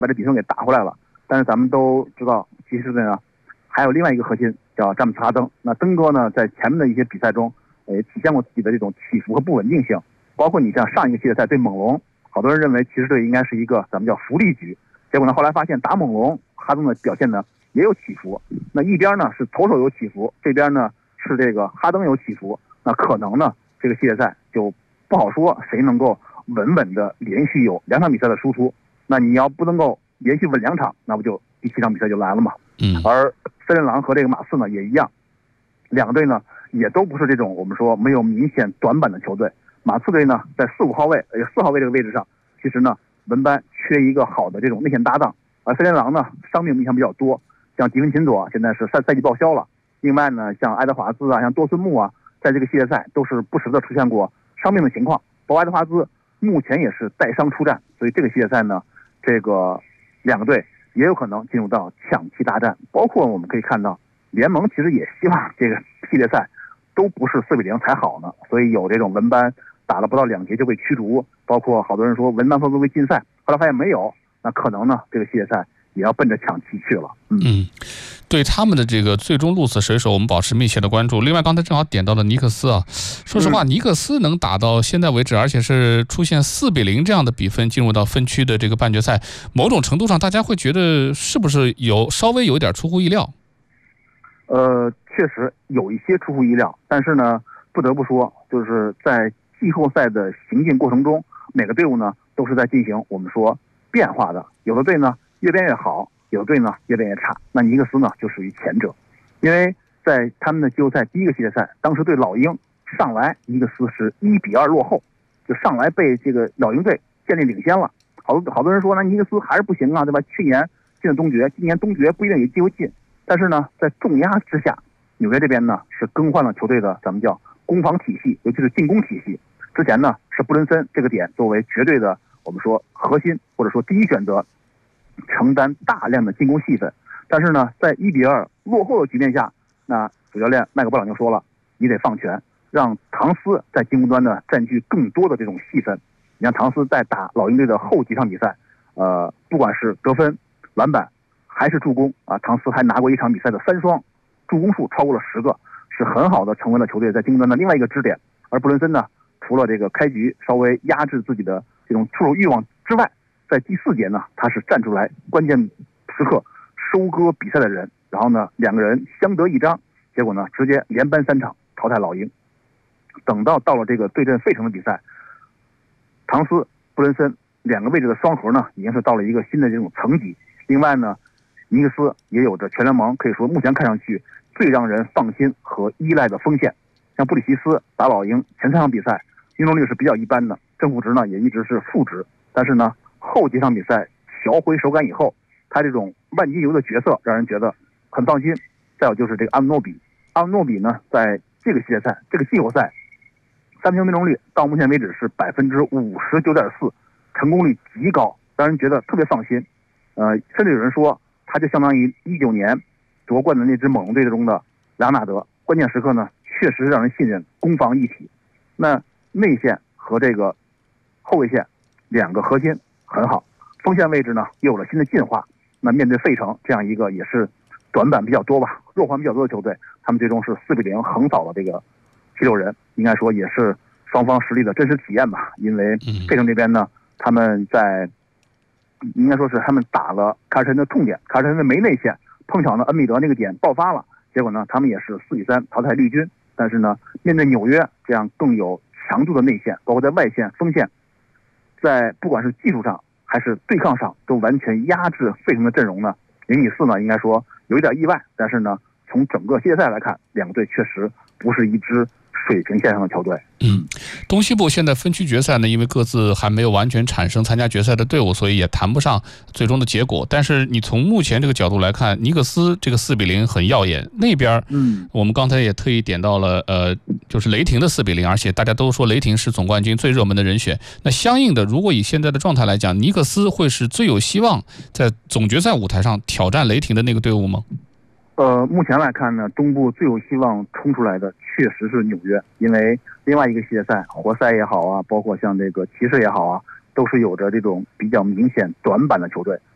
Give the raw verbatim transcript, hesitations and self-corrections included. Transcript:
把这比分给打回来了。但是咱们都知道，其实呢，还有另外一个核心叫詹姆斯哈登。那登哥呢，在前面的一些比赛中，也体现过自己的这种起伏和不稳定性。包括你像上一个系列赛对猛龙，好多人认为骑士队应该是一个咱们叫福利局，结果呢，后来发现打猛龙，哈登的表现呢也有起伏。那一边呢是投手有起伏，这边呢是这个哈登有起伏。那可能呢，这个系列赛就不好说谁能够稳稳的连续有两场比赛的输出。那你要不能够连续稳两场，那不就第七场比赛就来了嘛？ 嗯。 而森林狼和这个马刺呢也一样，两个队呢也都不是这种我们说没有明显短板的球队。马刺队呢在四五号位、呃四号位这个位置上，其实呢文班缺一个好的这种内线搭档，而森林狼呢伤病影响比较多，像迪文琴佐现在是赛赛季报销了。另外呢，像爱德华兹啊，像多孙木啊，在这个系列赛都是不时的出现过伤病的情况。包括爱德华兹目前也是带伤出战，所以这个系列赛呢，这个两个队也有可能进入到抢七大战。包括我们可以看到，联盟其实也希望这个系列赛都不是四比零才好呢，所以有这种文班打了不到两节就被驱逐，包括好多人说文班会不会禁赛，后来发现没有，那可能呢这个系列赛也要奔着抢七去了。 嗯，嗯对他们的这个最终鹿死谁手，我们保持密切的关注。另外，刚才正好点到了尼克斯啊，说实话，嗯、尼克斯能打到现在为止，而且是出现四比零这样的比分进入到分区的这个半决赛，某种程度上大家会觉得是不是有稍微有点出乎意料？ 呃，确实有一些出乎意料，但是呢，不得不说，就是在季后赛的行进过程中，每个队伍呢都是在进行我们说变化的，有的队呢越变越好，有的队呢越变越差。那尼克斯呢就属于前者，因为在他们的季后赛第一个系列赛，当时对老鹰上来尼克斯是一比二落后，就上来被这个老鹰队建立领先了。好多好多人说，那尼克斯还是不行啊，对吧？去年进了东决，今年东决不一定有机会进。但是呢，在重压之下，纽约这边呢是更换了球队的咱们叫攻防体系，尤其是进攻体系。之前呢是布伦森这个点作为绝对的我们说核心或者说第一选择，承担大量的进攻戏份。但是呢，在一比二落后的局面下，那主教练麦克布朗就说了，你得放权，让唐斯在进攻端呢占据更多的这种戏份。你看唐斯在打老鹰队的后几场比赛，呃，不管是得分、篮板还是助攻啊，唐斯还拿过一场比赛的三双，助攻数超过了十个，是很好的成为了球队在进攻端的另外一个支点。而布伦森呢，除了这个开局稍微压制自己的这种出手欲望之外，在第四节呢，他是站出来关键时刻收割比赛的人，然后呢，两个人相得益彰，结果呢，直接连扳三场淘汰老鹰。等到到了这个对阵费城的比赛，唐斯、布伦森两个位置的双核呢，已经是到了一个新的这种层级。另外呢，尼克斯也有着全联盟可以说目前看上去最让人放心和依赖的锋线，像布里奇斯打老鹰前三场比赛命中率是比较一般的，正负值呢也一直是负值，但是呢后几场比赛调回手感以后，他这种万金油的角色让人觉得很放心。再有就是这个阿姆诺比，阿姆诺比呢在这个系列赛这个季后赛三分球命中率到目前为止是百分之五十九点四，成功率极高，让人觉得特别放心。呃，甚至有人说他就相当于一九年夺冠的那支猛龙队中的莱昂纳德，关键时刻呢确实让人信任，攻防一体。那内线和这个后卫线两个核心很好，锋线位置呢又有了新的进化。那面对费城这样一个也是短板比较多吧，弱环比较多的球队，他们最终是四比零横扫了这个七六人，应该说也是双方实力的真实体验吧。因为费城这边呢，他们在应该说是他们打了凯尔特人的痛点，凯尔特人的没内线，碰巧呢恩比德那个点爆发了，结果呢他们也是四比三淘汰绿军。但是呢，面对纽约这样更有强度的内线，包括在外线、锋线，在不管是技术上还是对抗上，都完全压制费城的阵容呢。零比四呢，应该说有一点意外，但是呢，从整个系列赛来看，两个队确实不是一支水平线上的球队。 嗯，东西部现在分区决赛呢，因为各自还没有完全产生参加决赛的队伍，所以也谈不上最终的结果。但是你从目前这个角度来看，尼克斯这个四比零很耀眼，那边嗯，我们刚才也特意点到了，呃，就是雷霆的四比零，而且大家都说雷霆是总冠军最热门的人选。那相应的，如果以现在的状态来讲，尼克斯会是最有希望在总决赛舞台上挑战雷霆的那个队伍吗？ 呃，目前来看呢，东部最有希望冲出来的确实是纽约，因为另外一个系列赛，活塞也好啊，包括像这个骑士也好啊，都是有着这种比较明显短板的球队。